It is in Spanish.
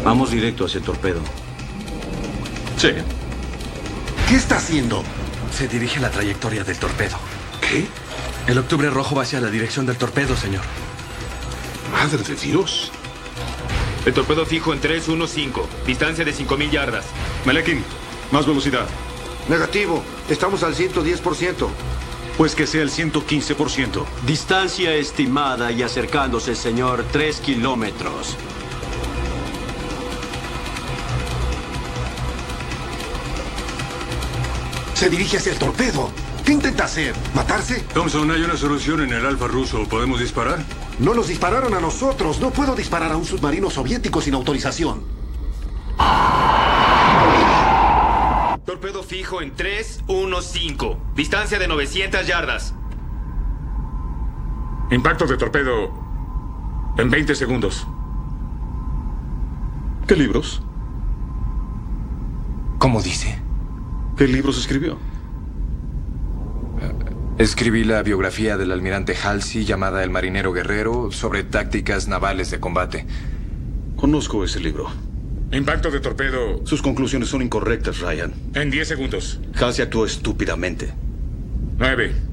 Vamos directo hacia el torpedo. Sí. ¿Qué está haciendo? Se dirige a la trayectoria del torpedo. ¿Qué? El octubre rojo va hacia la dirección del torpedo, señor. Madre de Dios. El torpedo fijo en 315. Distancia de 5.000 yardas. Melekin, más velocidad. Negativo. Estamos al 110%. Pues que sea el 115%. Distancia estimada y acercándose, señor, 3 kilómetros. Se dirige hacia el torpedo. ¿Qué intenta hacer? ¿Matarse? Thompson, hay una solución en el Alfa ruso. ¿Podemos disparar? No nos dispararon a nosotros. No puedo disparar a un submarino soviético sin autorización. Torpedo fijo en 315. Distancia de 900 yardas. Impacto de torpedo en 20 segundos. ¿Qué libros? ¿Cómo dice? ¿Qué libros escribió? Escribí la biografía del almirante Halsey llamada El marinero guerrero sobre tácticas navales de combate. Conozco ese libro. Impacto de torpedo Sus conclusiones son incorrectas, Ryan. en 10 segundos. Halsey actuó estúpidamente. 9,